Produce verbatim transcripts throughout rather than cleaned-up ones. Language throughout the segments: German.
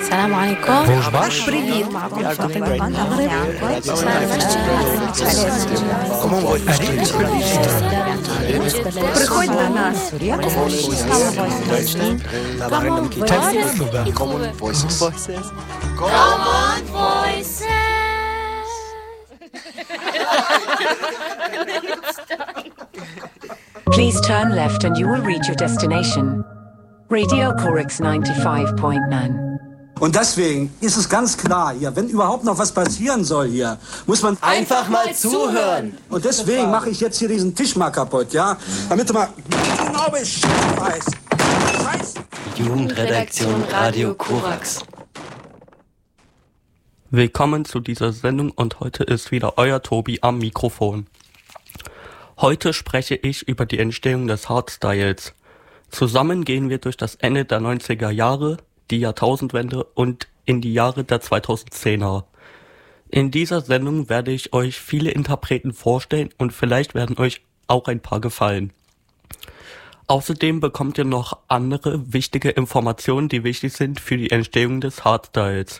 السلام عليكم. Привіт. Приходь до нас. Common Voices. Common Voices. Please turn left and you will reach your destination. Radio Corix ninety-five point nine. Und deswegen ist es ganz klar hier, wenn überhaupt noch was passieren soll hier, muss man Einfach mal zuhören. Und deswegen mache ich jetzt hier diesen Tisch mal kaputt, ja? Damit du mal genau Bescheid weißt. Scheiße. Jugendredaktion Radio Korax. Willkommen zu dieser Sendung und heute ist wieder euer Tobi am Mikrofon. Heute spreche ich über die Entstehung des Hardstyles. Zusammen gehen wir durch das Ende der neunziger Jahre, die Jahrtausendwende und in die Jahre der zweitausendzehner. In dieser Sendung werde ich euch viele Interpreten vorstellen und vielleicht werden euch auch ein paar gefallen. Außerdem bekommt ihr noch andere wichtige Informationen, die wichtig sind für die Entstehung des Hardstyles.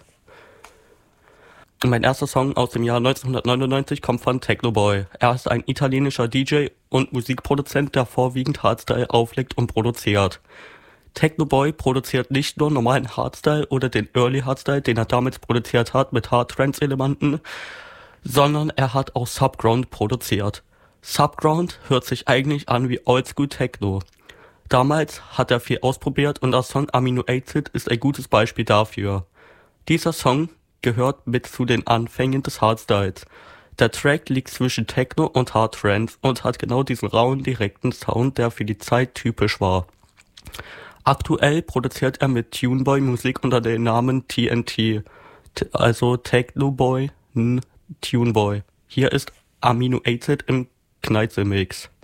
Mein erster Song aus dem Jahr neunzehnhundertneunundneunzig kommt von Technoboy. Er ist ein italienischer D J und Musikproduzent, der vorwiegend Hardstyle auflegt und produziert. Technoboy produziert nicht nur normalen Hardstyle oder den Early Hardstyle, den er damals produziert hat mit Hard-Trance-Elementen, sondern er hat auch Subground produziert. Subground hört sich eigentlich an wie Oldschool Techno. Damals hat er viel ausprobiert und der Song Amino Acid ist ein gutes Beispiel dafür. Dieser Song gehört mit zu den Anfängen des Hardstyles. Der Track liegt zwischen Techno und Hard Trance und hat genau diesen rauen, direkten Sound, der für die Zeit typisch war. Aktuell produziert er mit Tuneboy Musik unter dem Namen T N T, also Technoboy n Tuneboy. Hier ist Amino Acid im Kneizelmix.